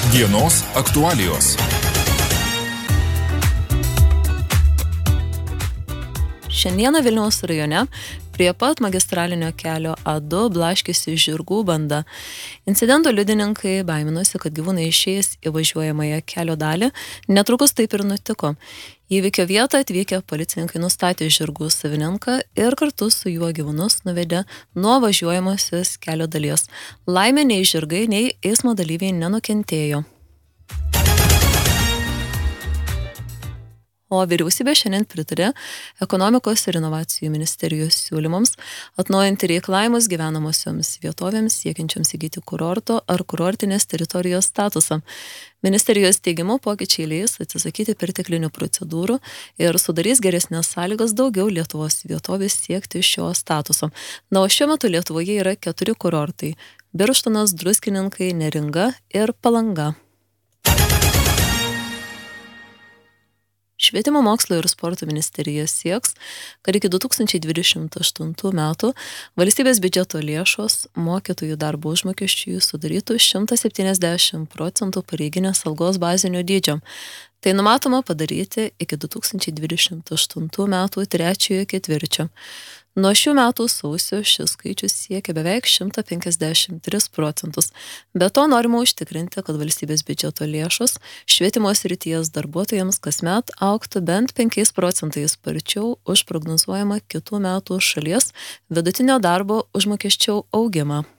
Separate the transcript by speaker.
Speaker 1: Dienos aktualijos.
Speaker 2: Šiandieną Vilniaus rajone prie pat magistralinio kelio A2 blaškėsi žirgų banda. Incidento liudininkai baiminosi, kad gyvūnai išėjęs į važiuojamąją kelio dalį, netrukus taip ir nutiko. Į įvykio vietą atvykę policininkai nustatė žirgų savininką ir kartu su juo gyvūnus nuvedė nuo važiuojamosios kelio dalies. Laimė nei žirgai, nei eismo dalyviai nenukentėjo. O vyriausybė šiandien pritarė ekonomikos ir inovacijų ministerijos siūlymams atnaujinti reikalavimus gyvenamosioms vietovėms siekiančioms įgyti kurorto ar kurortinės teritorijos statusą. Ministerijos teigimu pokyčiai leis atsisakyti perteklinių procedūrų ir sudarys geresnės sąlygas daugiau Lietuvos vietovės siekti šio statuso. Na, o šiuo metu Lietuvoje yra 4 kurortai – Birštonas, Druskininkai, Neringa ir Palanga. Švietimo mokslo ir sporto ministerija sieks, kad iki 2028 metų valstybės biudžeto lėšos mokytojų darbo užmokesčiui sudarytų 170% pareiginės algos bazinio dydžio. Tai numatoma padaryti iki 2028 metų 3 ketvirčio. Nuo šių metų sausio šis skaičius siekia beveik 153%. Be to norima užtikrinti, kad valstybės biudžeto lėšos švietimo srities darbuotojams kasmet augtų bent 5% sparčiau už prognozuojamą kitų metų šalies vidutinio darbo užmokesčio augimą.